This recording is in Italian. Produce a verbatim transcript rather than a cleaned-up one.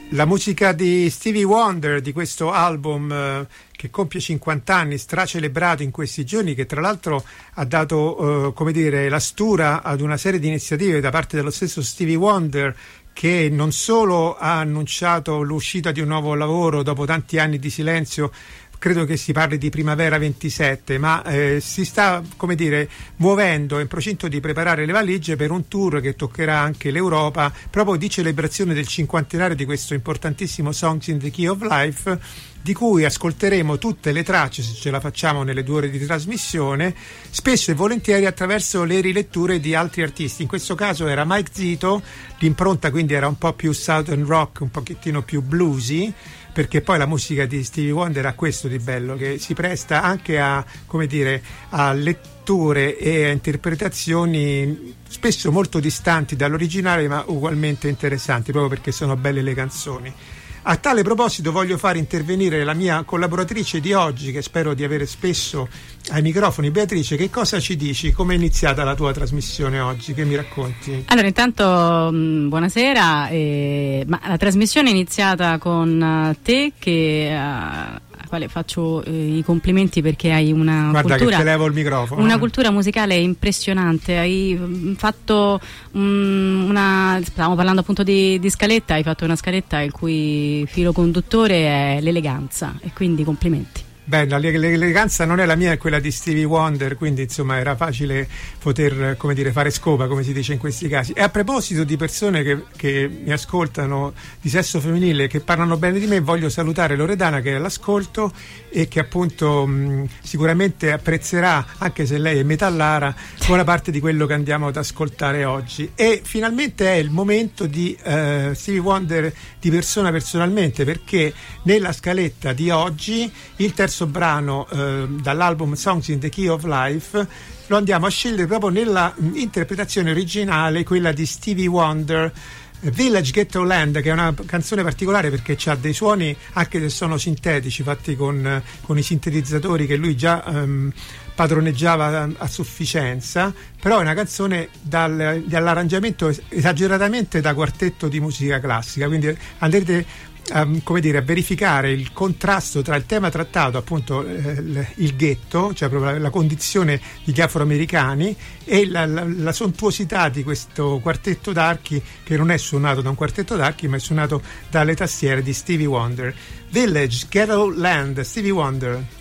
La musica di Stevie Wonder, di questo album eh, che compie cinquanta anni, stracelebrato in questi giorni, che tra l'altro ha dato eh, come dire, la stura ad una serie di iniziative da parte dello stesso Stevie Wonder, che non solo ha annunciato l'uscita di un nuovo lavoro dopo tanti anni di silenzio, credo che si parli di Primavera ventisette, ma eh, si sta, come dire, muovendo in procinto di preparare le valigie per un tour che toccherà anche l'Europa, proprio di celebrazione del cinquantenario di questo importantissimo Songs in the Key of Life, di cui ascolteremo tutte le tracce, se ce la facciamo nelle due ore di trasmissione, spesso e volentieri attraverso le riletture di altri artisti. In questo caso era Mike Zito, l'impronta quindi era un po' più southern rock, un pochettino più bluesy, perché poi la musica di Stevie Wonder ha questo di bello, che si presta anche a, come dire, a letture e a interpretazioni spesso molto distanti dall'originale, ma ugualmente interessanti, proprio perché sono belle le canzoni. A tale proposito voglio fare intervenire la mia collaboratrice di oggi, che spero di avere spesso ai microfoni. Beatrice, che cosa ci dici? Come è iniziata la tua trasmissione oggi? Che mi racconti? Allora, intanto mh, buonasera, eh, ma la trasmissione è iniziata con uh, te che... Uh, quale faccio eh, i complimenti perché hai una Guarda cultura, che te levo il microfono. una cultura musicale impressionante. Hai mh, fatto um, una, stavamo parlando appunto di, di scaletta, hai fatto una scaletta il cui filo conduttore è l'eleganza, e quindi complimenti. Beh, l'eleganza non è la mia, è quella di Stevie Wonder, quindi insomma era facile poter, come dire, fare scopa, come si dice in questi casi. E a proposito di persone che, che mi ascoltano di sesso femminile, che parlano bene di me, voglio salutare Loredana, che è all'ascolto e che appunto mh, sicuramente apprezzerà, anche se lei è metallara, buona parte di quello che andiamo ad ascoltare oggi. E finalmente è il momento di uh, Stevie Wonder di persona personalmente, perché nella scaletta di oggi il terzo brano eh, dall'album Songs in the Key of Life lo andiamo a scegliere proprio nella mh, interpretazione originale, quella di Stevie Wonder, Village Ghetto Land, che è una canzone particolare perché ha dei suoni, anche se sono sintetici, fatti con, con i sintetizzatori che lui già um, padroneggiava a, a sufficienza, però è una canzone dal, dall'arrangiamento esageratamente da quartetto di musica classica, quindi andrete Um, come dire, a verificare il contrasto tra il tema trattato, appunto eh, il ghetto, cioè proprio la, la condizione degli afroamericani, e la, la, la sontuosità di questo quartetto d'archi, che non è suonato da un quartetto d'archi ma è suonato dalle tastiere di Stevie Wonder. Village Ghetto Land, Stevie Wonder.